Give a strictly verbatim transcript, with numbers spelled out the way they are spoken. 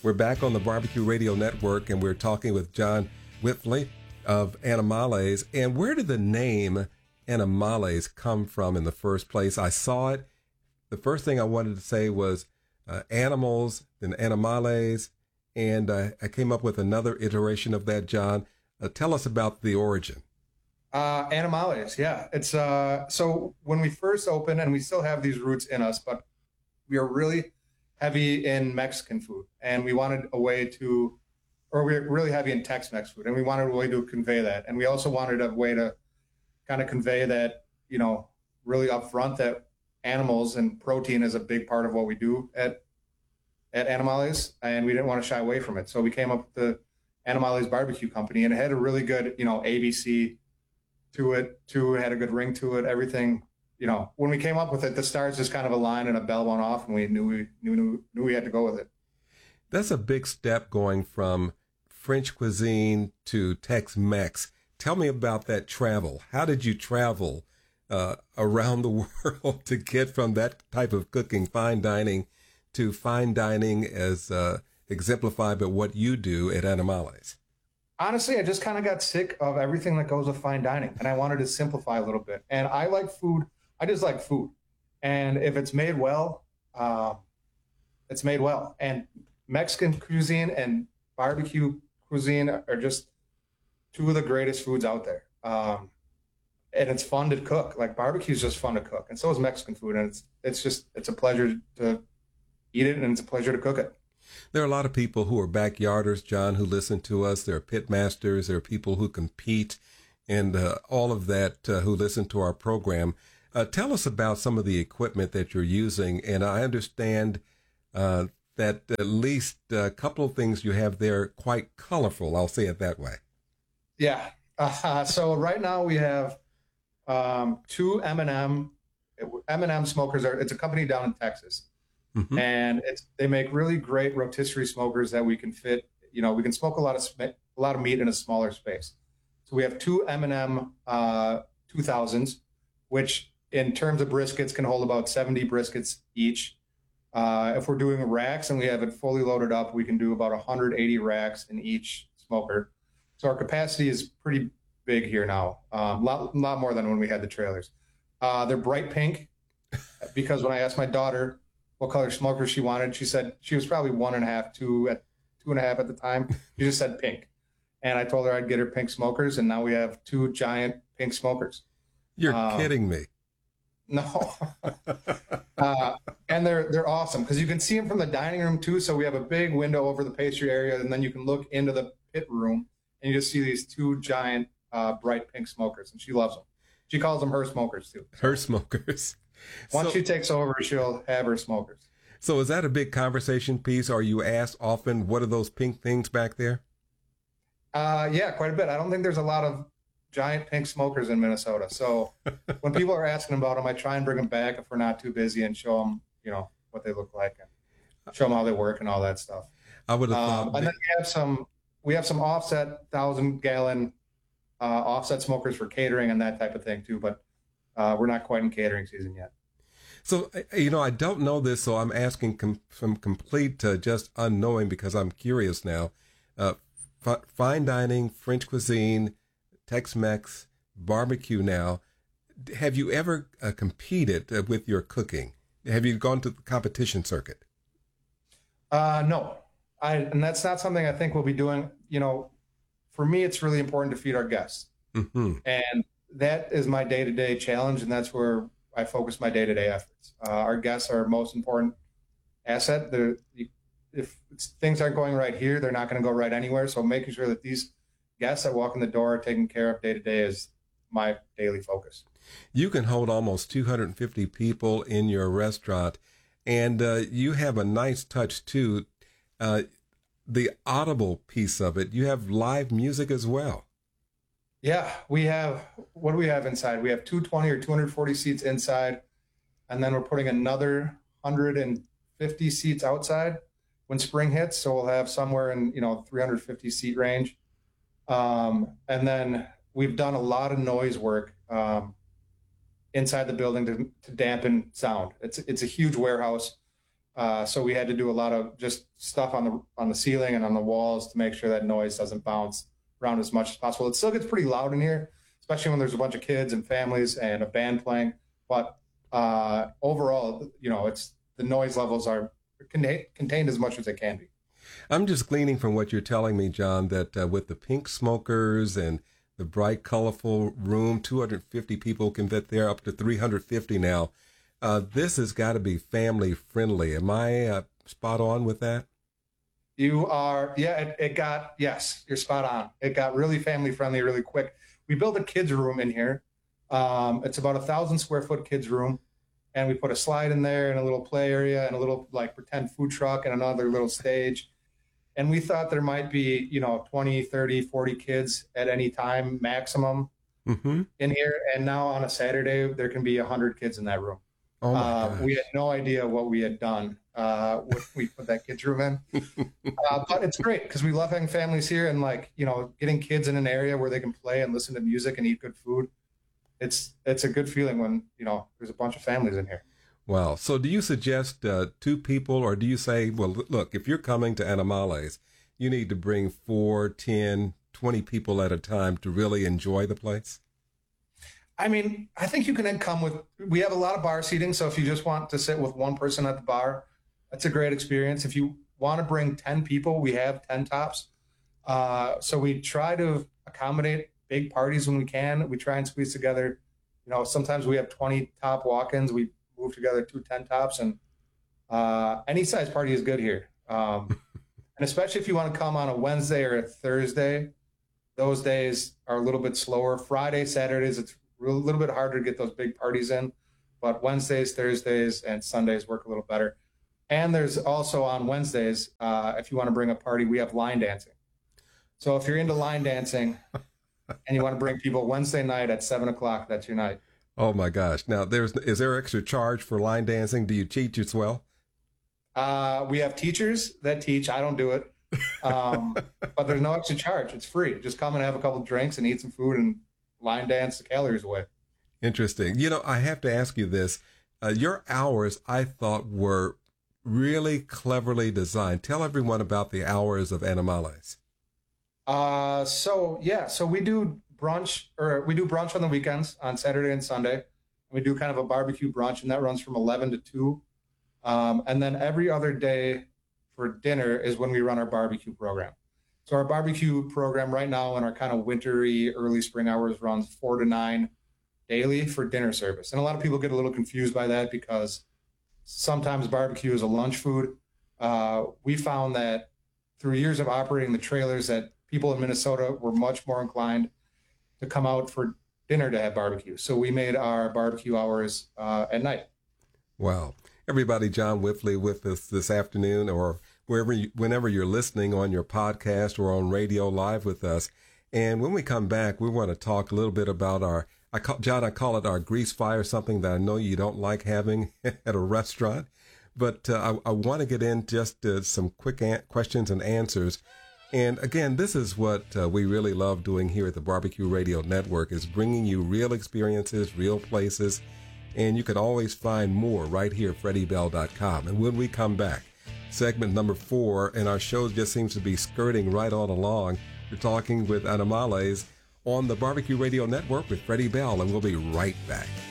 We're back on the Barbecue Radio Network, and we're talking with John Wipfli of Animales. And where did the name Animales come from in the first place? I saw it. The first thing I wanted to say was uh, animals, then Animales, and uh, I came up with another iteration of that, John. Uh, tell us about the origin. Uh, Animales, yeah. It's uh, so when we first opened, and we still have these roots in us, but we are really heavy in Mexican food, and we wanted a way to, or we're really heavy in Tex-Mex food, and we wanted a way to convey that. And we also wanted a way to kind of convey that, you know, really upfront that animals and protein is a big part of what we do at at Animales, and we didn't want to shy away from it. So we came up with the Animales Barbecue Company, and it had a really good, you know, A B C to it, too. It had a good ring to it, everything. You know, when we came up with it, the stars just kind of aligned and a bell went off, and we knew we knew, knew, knew we had to go with it. That's a big step going from French cuisine to Tex-Mex. Tell me about that travel. How did you travel uh, around the world to get from that type of cooking, fine dining, to fine dining as uh, exemplified by what you do at Animales? Honestly, I just kind of got sick of everything that goes with fine dining, and I wanted to simplify a little bit. And I like food. I just like food. And if it's made well, uh, it's made well. And Mexican cuisine and barbecue cuisine are just two of the greatest foods out there. Um, and it's fun to cook. Like, barbecue is just fun to cook. And so is Mexican food. And it's it's just, it's a pleasure to eat it, and it's a pleasure to cook it. There are a lot of people who are backyarders, John, who listen to us. There are pit masters. There are people who compete, and uh, all of that uh, who listen to our program. Uh, tell us about some of the equipment that you're using. And I understand uh, that at least a couple of things you have there quite colorful. I'll say it that way. Yeah. Uh, so right now we have um, two M and M. M and M smokers. Are, it's a company down in Texas. Mm-hmm. And it's they make really great rotisserie smokers that we can fit. You know, we can smoke a lot of a lot of meat in a smaller space. So we have two M and M uh, two thousands, which in terms of briskets can hold about seventy briskets each. Uh, if we're doing racks and we have it fully loaded up, we can do about one hundred eighty racks in each smoker. So our capacity is pretty big here now, a um, lot, lot more than when we had the trailers. Uh, they're bright pink because when I asked my daughter what color smoker she wanted, she said she was probably one and a half, two at two and a half at the time. She just said pink. And I told her I'd get her pink smokers, and now we have two giant pink smokers. You're um, kidding me. No. uh, and they're they're awesome because you can see them from the dining room too. So we have a big window over the pastry area, and then you can look into the pit room, and you just see these two giant uh, bright pink smokers, and she loves them. She calls them her smokers too. So. Her smokers. Once so, she takes over, she'll have her smokers. So is that a big conversation piece? Are you asked often, what are those pink things back there? Uh, yeah, quite a bit. I don't think there's a lot of giant pink smokers in Minnesota. So when people are asking about them, I try and bring them back if we're not too busy and show them, you know, what they look like and show them how they work and all that stuff. I would have um, thought. And then we have some, we have some offset thousand gallon uh, offset smokers for catering and that type of thing too. But Uh, we're not quite in catering season yet. So, you know, I don't know this, so I'm asking com- from complete uh, just unknowing because I'm curious now. Uh, f- fine dining, French cuisine, Tex-Mex, barbecue now. Have you ever uh, competed uh, with your cooking? Have you gone to the competition circuit? Uh, no. I, and that's not something I think we'll be doing. You know, for me, it's really important to feed our guests. Mm-hmm. And that is my day-to-day challenge, and that's where I focus my day-to-day efforts. Uh, our guests are our most important asset. They're, if things aren't going right here, they're not going to go right anywhere. So making sure that these guests that walk in the door are taken care of day-to-day is my daily focus. You can hold almost two hundred fifty people in your restaurant, and uh, you have a nice touch, too. Uh, the audible piece of it, you have live music as well. Yeah, we have, what do we have inside? We have two hundred twenty or two hundred forty seats inside, and then we're putting another one hundred fifty seats outside when spring hits. So we'll have somewhere in, you know, three hundred fifty seat range. Um, and then we've done a lot of noise work um, inside the building to, to dampen sound. It's, it's a huge warehouse. Uh, so we had to do a lot of just stuff on the on the ceiling and on the walls to make sure that noise doesn't bounce around as much as possible. It still gets pretty loud in here, especially when there's a bunch of kids and families and a band playing. But uh, overall, you know, it's the noise levels are contain, contained as much as they can be. I'm just gleaning from what you're telling me, John, that uh, with the pink smokers and the bright, colorful room, two hundred fifty people can fit there, up to three hundred fifty now. Uh, this has got to be family friendly. Am I uh, spot on with that? You are, yeah, it, it got, yes, you're spot on. It got really family friendly really quick. We built a kids room in here. Um, it's about a thousand square foot kids room. And we put a slide in there and a little play area and a little like pretend food truck and another little stage. And we thought there might be, you know, twenty, thirty, forty kids at any time maximum mm-hmm. in here. And now on a Saturday, there can be one hundred kids in that room. Oh my uh, gosh. We had no idea what we had done uh, when we put that kids room in. uh, but it's great because we love having families here and like, you know, getting kids in an area where they can play and listen to music and eat good food. It's it's a good feeling when, you know, there's a bunch of families in here. Wow. So do you suggest uh, two people, or do you say, well, look, if you're coming to Animales, you need to bring four, ten, twenty people at a time to really enjoy the place? I mean, I think you can come with, we have a lot of bar seating. So if you just want to sit with one person at the bar, that's a great experience. If you want to bring ten people, we have ten tops. Uh, so we try to accommodate big parties when we can. We try and squeeze together, you know, sometimes we have twenty top walk-ins. We move together two ten tops, and uh, any size party is good here. Um, and especially if you want to come on a Wednesday or a Thursday, those days are a little bit slower. Friday, Saturdays, it's a little bit harder to get those big parties in, but Wednesdays, Thursdays, and Sundays work a little better. And there's also on Wednesdays, uh, if you want to bring a party, we have line dancing. So if you're into line dancing and you want to bring people Wednesday night at seven o'clock, that's your night. Oh my gosh. Now, there's is there extra charge for line dancing? Do you teach as well? Uh, we have teachers that teach. I don't do it. Um, but there's no extra charge. It's free. Just come and have a couple of drinks and eat some food and line dance the calories away. Interesting. You know, I have to ask you this. Uh, your hours, I thought, were really cleverly designed. Tell everyone about the hours of Animales. Uh, so, yeah, so we do brunch, or we do brunch on the weekends on Saturday and Sunday. We do kind of a barbecue brunch, and that runs from eleven to two. Um, and then every other day for dinner is when we run our barbecue program. So our barbecue program right now in our kind of wintry, early spring hours runs four to nine daily for dinner service. And a lot of people get a little confused by that because sometimes barbecue is a lunch food. Uh, we found that through years of operating the trailers that people in Minnesota were much more inclined to come out for dinner to have barbecue. So we made our barbecue hours uh, at night. Wow. Everybody, John Wipfli with us this afternoon, or wherever you, whenever you're listening on your podcast or on radio live with us. And when we come back, we want to talk a little bit about our, I call, John, I call it our grease fire, something that I know you don't like having at a restaurant. But uh, I, I want to get in just uh, some quick an- questions and answers. And again, this is what uh, we really love doing here at the Barbecue Radio Network, is bringing you real experiences, real places. And you can always find more right here at freddie bell dot com. And when we come back, segment number four, and our show just seems to be skirting right on along. We're talking with Animales on the Barbecue Radio Network with Freddie Bell, and we'll be right back.